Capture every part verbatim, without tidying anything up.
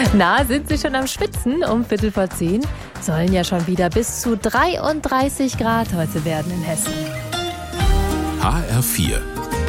Na, sind Sie schon am Schwitzen? Um Viertel vor zehn sollen ja schon wieder bis zu dreiunddreißig Grad heute werden in Hessen. H R vier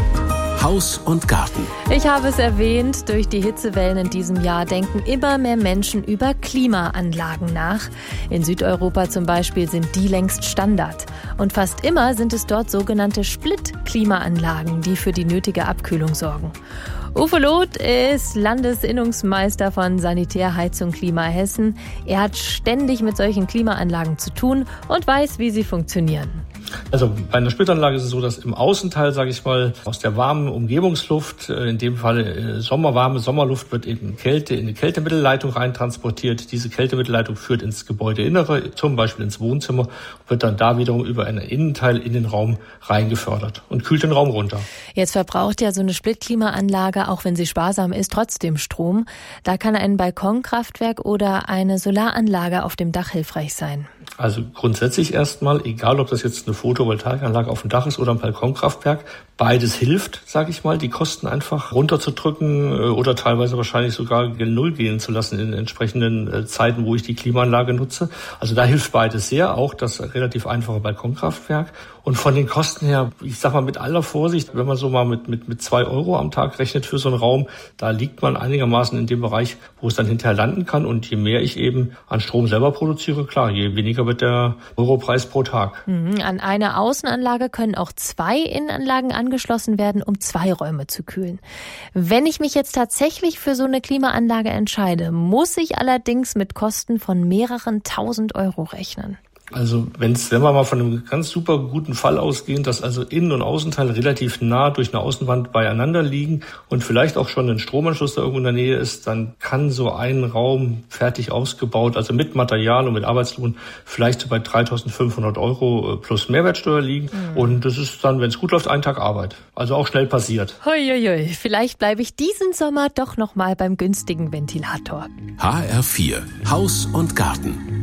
Haus und Garten. Ich habe es erwähnt, durch die Hitzewellen in diesem Jahr denken immer mehr Menschen über Klimaanlagen nach. In Südeuropa zum Beispiel sind die längst Standard. Und fast immer sind es dort sogenannte Split-Klimaanlagen, die für die nötige Abkühlung sorgen. Uwe Loth ist Landesinnungsmeister von Sanitär, Heizung, Klima Hessen. Er hat ständig mit solchen Klimaanlagen zu tun und weiß, wie sie funktionieren. Also bei einer Splitanlage ist es so, dass im Außenteil, sage ich mal, aus der warmen Umgebungsluft, in dem Fall sommerwarme Sommerluft, wird eben Kälte in die Kältemittelleitung reintransportiert. Diese Kältemittelleitung führt ins Gebäudeinnere, zum Beispiel ins Wohnzimmer, und wird dann da wiederum über einen Innenteil in den Raum reingefördert und kühlt den Raum runter. Jetzt verbraucht ja so eine Splitklimaanlage, auch wenn sie sparsam ist, trotzdem Strom. Da kann ein Balkonkraftwerk oder eine Solaranlage auf dem Dach hilfreich sein. Also grundsätzlich erstmal, egal ob das jetzt eine Photovoltaikanlage auf dem Dach ist oder ein Balkonkraftwerk, beides hilft, sage ich mal, die Kosten einfach runterzudrücken oder teilweise wahrscheinlich sogar gen Null gehen zu lassen in entsprechenden Zeiten, wo ich die Klimaanlage nutze. Also da hilft beides sehr, auch das relativ einfache Balkonkraftwerk. Und von den Kosten her, ich sag mal mit aller Vorsicht, wenn man so mal mit mit mit zwei Euro am Tag rechnet für so einen Raum, da liegt man einigermaßen in dem Bereich, wo es dann hinterher landen kann. Und je mehr ich eben an Strom selber produziere, klar, je weniger wird der Europreis pro Tag. Mhm. An eine Außenanlage können auch zwei Innenanlagen angeschlossen werden, um zwei Räume zu kühlen. Wenn ich mich jetzt tatsächlich für so eine Klimaanlage entscheide, muss ich allerdings mit Kosten von mehreren tausend Euro rechnen. Also wenn's, wenn wir mal von einem ganz super guten Fall ausgehen, dass also Innen- und Außenteil relativ nah durch eine Außenwand beieinander liegen und vielleicht auch schon ein Stromanschluss da irgendwo in der Nähe ist, dann kann so ein Raum fertig ausgebaut, also mit Material und mit Arbeitslohn, vielleicht so bei dreitausendfünfhundert Euro plus Mehrwertsteuer liegen. Mhm. Und das ist dann, wenn es gut läuft, ein Tag Arbeit. Also auch schnell passiert. Huiuiui, vielleicht bleibe ich diesen Sommer doch noch mal beim günstigen Ventilator. H R vier Haus und Garten.